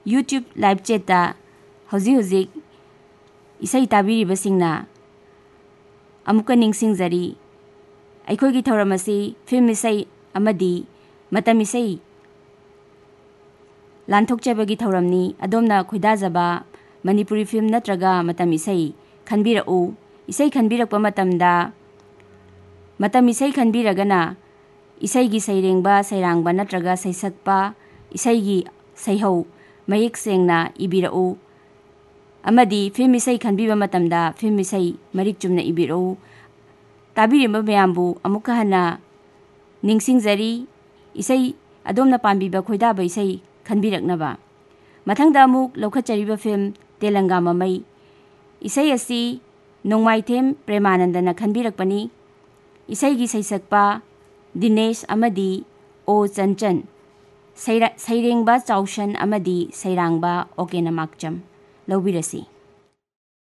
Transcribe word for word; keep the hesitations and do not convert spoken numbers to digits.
YouTube live चैटा हौजिक हौजिक इसै ताबीरिबसिंगना अमुका निंगसिंगजरी अखोगी थौरम असि film इसै अमदी मतम इसै लांथोकचबगी थौरमनी अदोमना खुदाजबा मणिपुरी फिल्म नत्रगा मतम इसै खनबिरउ इसै खनबिरकपा मतमदा मतम इसै खनबिरगना इसैगी सैरेंगबा सैरांगबा नत्रगा सैसक्पा इसैगी सैहौ मयेक सेंगना इबिरउ अमदी फिल्म इसै खनबिबा मतमदा फिल्म इसै मरिक चुमना इबिरउ ताबीरिबा मयामबु अमुका हना निंगसिंगजरी इसै अदोमना पांबिबा खोइदाबा इसै खनबिरकनबा मथंगदा अमुक लौखचरिबा फिल्म तेलंगा ममई इसै असि नोंमाइथेम प्रेमानंदना खनबिरकपनी इसैगी सैसक्पा दिनेश अमदी ओ चंचन सैरेंगबा चाउशन अमदी सैरांगबा ओकेना माकचम लौबिरसी।